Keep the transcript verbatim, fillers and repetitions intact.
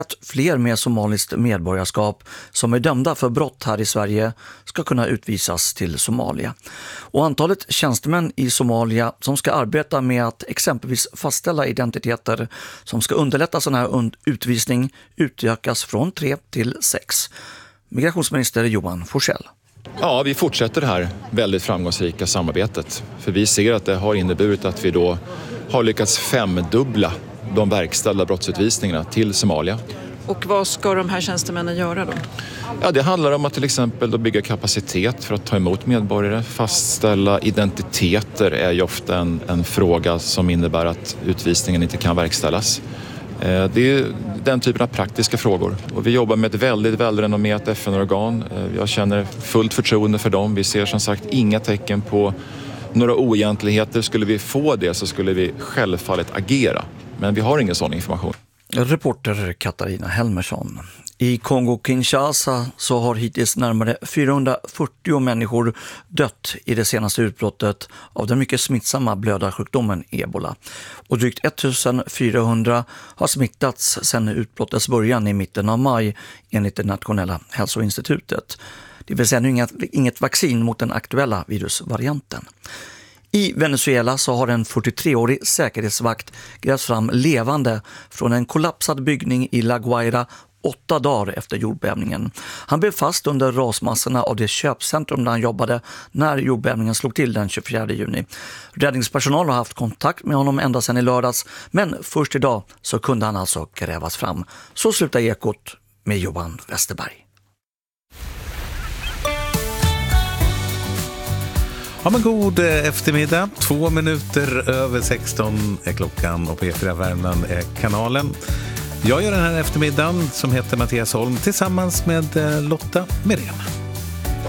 att fler med somaliskt medborgarskap som är dömda för brott här i Sverige ska kunna utvisas till Somalia. Och antalet tjänstemän i Somalia som ska arbeta med att exempelvis fastställa identiteter som ska underlätta sån här utvisning utökas från tre till sex. Migrationsminister Johan Forssell. Ja, vi fortsätter det här väldigt framgångsrika samarbetet. För vi ser att det har inneburit att vi då har lyckats femdubbla de verkställda brottsutvisningarna till Somalia. Och vad ska de här tjänstemännen göra då? Ja, det handlar om att till exempel då bygga kapacitet för att ta emot medborgare. Fastställa identiteter är ju ofta en, en fråga som innebär att utvisningen inte kan verkställas. Det är den typen av praktiska frågor. Och vi jobbar med ett väldigt välrenommerat F N-organ. Jag känner fullt förtroende för dem. Vi ser som sagt inga tecken på några oegentligheter. Skulle vi få det så skulle vi självfallet agera. Men vi har ingen sån information. Reporter Katarina Helmersson. I Kongo-Kinshasa så har hittills närmare fyrahundrafyrtio människor dött i det senaste utbrottet av den mycket smittsamma blödarsjukdomen Ebola. Och drygt ettusensfyrahundra har smittats sedan utbrottets början i mitten av maj enligt det nationella hälsoinstitutet. Det vill säga nu inget, inget vaccin mot den aktuella virusvarianten. I Venezuela så har en fyrtiotre-årig säkerhetsvakt grävt fram levande från en kollapsad byggning i La Guaira åtta dagar efter jordbävningen. Han blev fast under rasmassorna av det köpcentrum där han jobbade när jordbävningen slog till den tjugofjärde juni. Räddningspersonal har haft kontakt med honom ända sedan i lördags, men först idag så kunde han alltså grävas fram. Så slutar Ekot med Johan Westerberg. Ja, men god eftermiddag. Två minuter över sexton är klockan och P fyra Värmland är kanalen. Jag gör den här eftermiddagen som heter Mattias Holm tillsammans med Lotta Merén.